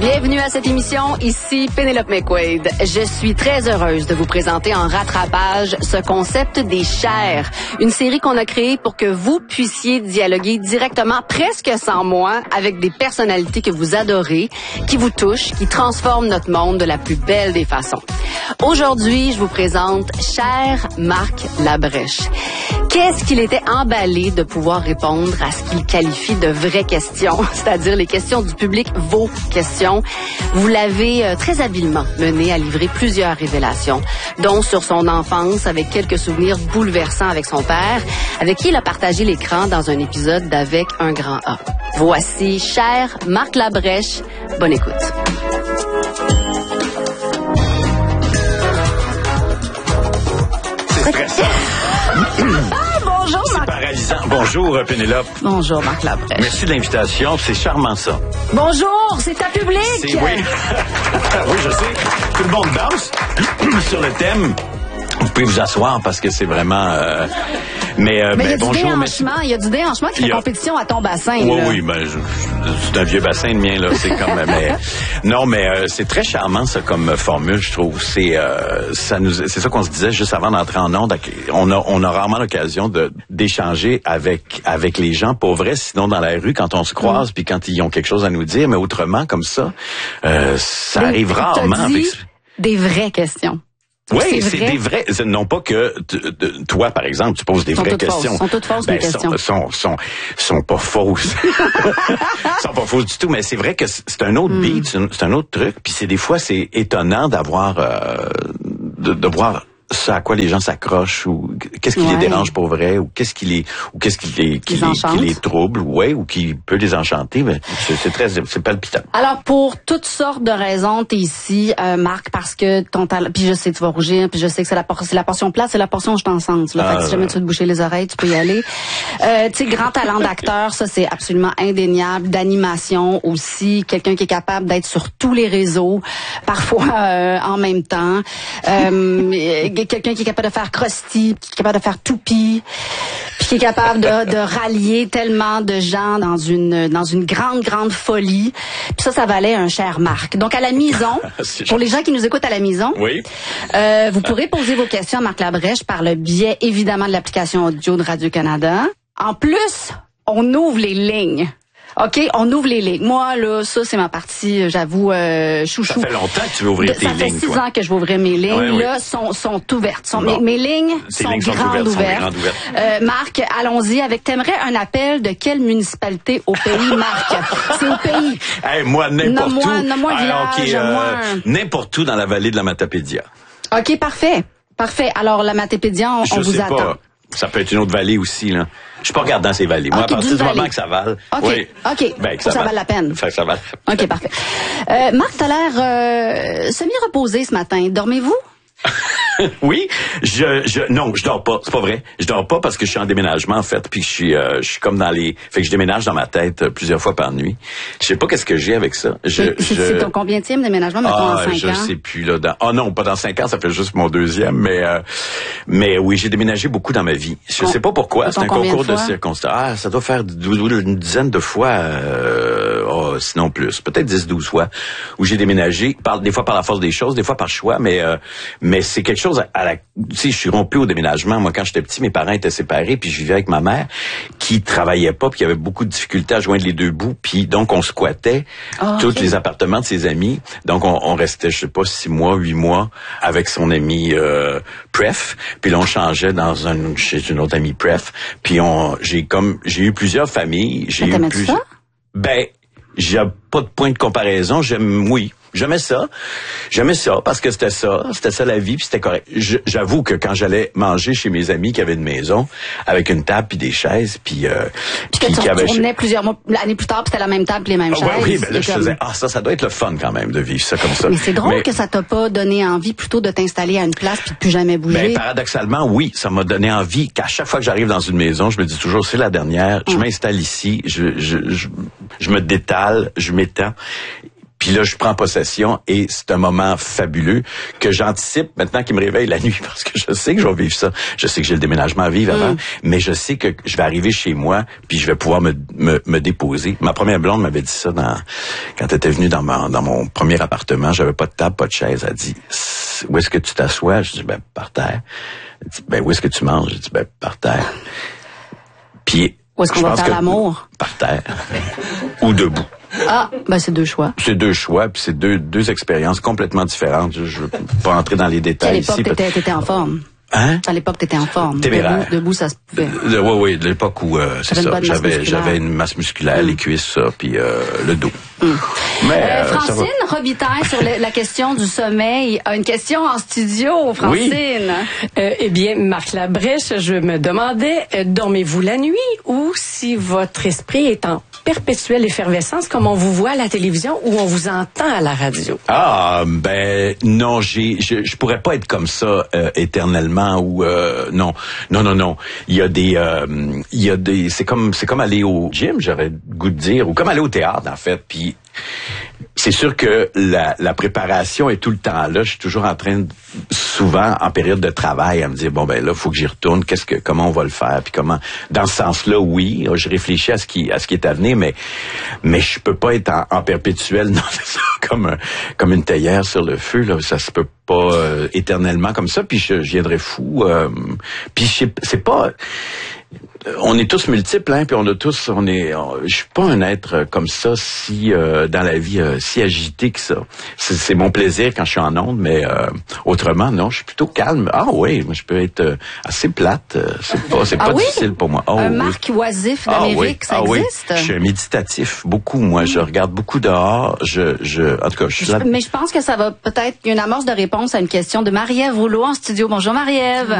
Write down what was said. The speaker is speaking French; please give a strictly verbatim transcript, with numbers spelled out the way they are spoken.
Bienvenue à cette émission, ici Pénélope McQuaid. Je suis très heureuse de vous présenter en rattrapage ce concept des chairs. Une série qu'on a créée pour que vous puissiez dialoguer directement, presque sans moi, avec des personnalités que vous adorez, qui vous touchent, qui transforment notre monde de la plus belle des façons. Aujourd'hui, je vous présente cher Marc Labrèche. Qu'est-ce qu'il était emballé de pouvoir répondre à ce qu'il qualifie de vraies questions, c'est-à-dire les questions du public, vos questions. Vous l'avez euh, très habilement mené à livrer plusieurs révélations, dont sur son enfance, avec quelques souvenirs bouleversants avec son père, avec qui il a partagé l'écran dans un épisode d'Avec un grand A. Voici cher Marc Labrèche. Bonne écoute. C'est stressant. Ah, bonjour, C'est Marc. paralysant. Bonjour, Pénélope. Bonjour, Marc Labrèche. Merci de l'invitation. C'est charmant, ça. Bonjour, c'est ta public. C'est, oui. Oui, je sais. Tout le monde danse sur le thème. Vous pouvez vous asseoir parce que c'est vraiment... Euh... Mais, euh, Mais il y a ben, du bonjour, déhanchement, il y a du déhanchement qui fait Il y a- compétition à ton bassin. Oui, là. oui, ben, je- je- c'est un vieux bassin le mien, là. C'est comme, mais, non, mais euh, c'est très charmant, ça, comme formule, je trouve. C'est, euh, ça nous, c'est ça qu'on se disait juste avant d'entrer en onde. On a, on a rarement l'occasion de, d'échanger avec, avec les gens, pour vrai, sinon dans la rue, quand on se croise, puis quand ils ont quelque chose à nous dire, mais autrement, comme ça, euh, ça Mais arrive t'as rarement. dit avec- des vraies questions. Oui, C'est c'est vrai? des vrais. Non pas que t- t- toi, par exemple, tu poses des Sont vraies toutes questions. fausses. Sont toutes fausses, Ben, mes questions. Sont, sont, sont, sont pas fausses. sont pas fausses du tout. Mais c'est vrai que c'est c'est un autre Hmm. beat, c'est un, c'est un autre truc. Puis c'est des fois c'est étonnant d'avoir euh, de, de voir ce à quoi les gens s'accrochent ou qu'est-ce qui Ouais. les dérange pour vrai ou qu'est-ce qui les ou qu'est-ce qui les qui, Les les, enchante. qui les trouble, ouais, ou qui peut les enchanter. Ben, c'est, c'est très c'est palpitant. Alors, pour toutes sortes de raisons, t'es ici, euh, Marc, parce que ton talent... Puis je sais que tu vas rougir, puis je sais que c'est la, por- c'est la portion plate, c'est la portion je t'en sens. Là. Ah, Fait que si jamais tu veux te boucher les oreilles, tu peux y aller. Euh, tu sais, grand talent d'acteur, ça, c'est absolument indéniable. D'animation aussi. Quelqu'un qui est capable d'être sur tous les réseaux, parfois euh, en même temps. Euh, quelqu'un qui est capable de faire Krusty, qui est capable de faire Toupie, puis qui est capable de, de rallier tellement de gens dans une dans une grande grande folie. Puis ça, ça valait un cher Marc. Donc à la maison, C'est pour les gens qui nous écoutent à la maison, Oui. euh, vous pourrez poser vos questions à Marc Labrèche par le biais évidemment de l'application audio de Radio-Canada. En plus, on ouvre les lignes. OK, on ouvre les lignes. Moi, là, ça, c'est ma partie, j'avoue, euh, chouchou. Ça fait longtemps que tu veux ouvrir De- tes ça fait lignes, six toi. ans que je vais ouvrir mes lignes. Ouais, oui. Là, sont, sont ouvertes. Sont, Bon. mes, mes lignes Tes sont lignes sont grandes ouvertes, sont ouvertes. grandes ouvertes. Euh, Marc, allons-y avec. T'aimerais un appel de quelle municipalité au pays, Marc? C'est au pays. Hey, moi, n'importe Nomme-moi- où. nomme-moi un Ah, ok, village, nomme-moi un- n'importe où dans la vallée de la Matapédia. OK, parfait. Parfait. Alors, la Matépédia, on, Je on vous sais attend. pas. Ça peut être une autre vallée aussi, là. Je suis pas regardant ces vallées. Moi, Ok, à partir d'une du moment vallée. que ça vale. OK, Oui. OK. Ben, que Ça vale la peine. Fait que ça vale. OK, parfait. Euh, Marc, t'as l'air euh, semi-reposé ce matin. Dormez-vous? Oui, je, je, non, je dors pas. C'est pas vrai. Je dors pas parce que je suis en déménagement, en fait, puis je suis, euh, je suis comme dans les, fait que je déménage dans ma tête euh, plusieurs fois par nuit. Je sais pas qu'est-ce que j'ai avec ça. Je, C'est c'est- je... c'est ton combienième déménagement, mettons, Ah, en cinq je ans? sais plus là. Dans... Oh non, pas dans cinq ans, ça fait juste mon deuxième, mais euh, mais oui, j'ai déménagé beaucoup dans ma vie. Je Con- sais pas pourquoi. C'est un combien concours de de, fois? circonstances. Ah, ça doit faire une dizaine de fois, euh, oh, sinon plus, peut-être dix, douze fois, où j'ai déménagé. Par, des fois par la force des choses, des fois par choix, mais euh, mais c'est quelque chose à, à la. Tu sais, je suis rompu au déménagement. Moi, quand j'étais petit, mes parents étaient séparés, puis je vivais avec ma mère, qui travaillait pas, puis qui avait beaucoup de difficultés à joindre les deux bouts, puis donc on squattait Ah, tous ok. les appartements de ses amis. Donc on, on restait, je sais pas, six mois, huit mois avec son ami euh, Pref. Puis là on changeait dans un chez une autre amie Pref. Puis on, j'ai comme, j'ai eu plusieurs familles. J'ai Mais eu t'aimais-tu plusieurs. ça? Ben, j'ai pas de point de comparaison. J'aime, oui. J'aimais ça. J'aimais ça parce que c'était ça. C'était ça la vie, puis c'était correct. Je- j'avoue que quand j'allais manger chez mes amis qui avaient une maison, avec une table puis des chaises, puis... Euh, Puis que tu retournais plusieurs mois, l'année plus tard, puis c'était la même table, puis les mêmes Ah, chaises. ouais, oui, ben là, Et je comme- faisais, ah, ça, ça doit être le fun quand même de vivre ça comme ça. Mais c'est drôle Mais- que ça t'a pas donné envie plutôt de t'installer à une place puis de plus jamais bouger. Ben, paradoxalement, oui, ça m'a donné envie qu'à chaque fois que j'arrive dans une maison, je me dis toujours, c'est la dernière, je Mm. m'installe ici, je, je, je, je me détale, je m'étends. Puis là, je prends possession et c'est un moment fabuleux que j'anticipe maintenant qu'il me réveille la nuit parce que je sais que je vais vivre ça. Je sais que j'ai le déménagement à vivre avant, mm. mais je sais que je vais arriver chez moi puis je vais pouvoir me, me, me déposer. Ma première blonde m'avait dit ça dans, quand elle était venue dans, ma, dans mon premier appartement. J'avais pas de table, pas de chaise. Elle dit, où est-ce que tu t'assois? Je dis, ben, par terre. Elle dit, ben, où est-ce que tu manges? Je dis, ben, par terre. Puis, où est-ce qu'on va faire l'amour? Par terre. Ou debout. Ah, ben c'est deux choix. C'est deux choix, puis c'est deux deux expériences complètement différentes. Je, je veux pas entrer dans les détails ici. À l'époque, t'étais, t'étais en forme. Hein? À l'époque, t'étais en forme. Téméraire. Debout, debout, ça se pouvait. Euh, oui, oui, de l'époque où euh, c'est ça. J'avais j'avais une masse musculaire, mm. les cuisses, ça, puis euh, le dos. Mm. Mais euh, Francine Robitaille sur le, la question du sommeil a une question en studio, Francine. Oui. Euh, eh bien, Marc Labrèche, je me demandais, euh, dormez-vous la nuit ou si votre esprit est en perpétuelle effervescence comme on vous voit à la télévision ou on vous entend à la radio? Ah, ben non, j'ai je, je pourrais pas être comme ça euh, éternellement ou euh, non, non, non, non. Il y a des, euh, il y a des, c'est comme c'est comme aller au gym, j'aurais le goût de dire, ou comme aller au théâtre en fait. Puis c'est sûr que la, la préparation est tout le temps là. Je suis toujours en train, de, souvent en période de travail, à me dire bon ben là, faut que j'y retourne. Qu'est-ce que, comment on va le faire, puis comment. Dans ce sens-là, oui, je réfléchis à ce qui, à ce qui est à venir, mais mais je peux pas être en, en perpétuel, non, c'est ça, comme un, comme une théière sur le feu là. Ça se peut pas euh, éternellement comme ça. Puis je, je viendrais fou. Euh, puis c'est pas. On est tous multiples, hein, puis on a tous, on est, on, je suis pas un être comme ça, si euh, dans la vie euh, si agité que ça. C'est, c'est mon plaisir quand je suis en onde, mais euh, autrement non, je suis plutôt calme. Ah oui, je peux être euh, assez plate. Euh, c'est pas, c'est ah pas oui? difficile pour moi. Oh, un oui. Marc Oisif d'Amérique, ah, oui. ça ah, existe? Oui. Je suis méditatif, beaucoup. Moi, je regarde beaucoup dehors. Je, je, en tout cas, je suis là. Mais je pense que ça va peut-être une amorce de réponse à une question de Marie-Ève Rouleau en studio. Bonjour Marie-Ève.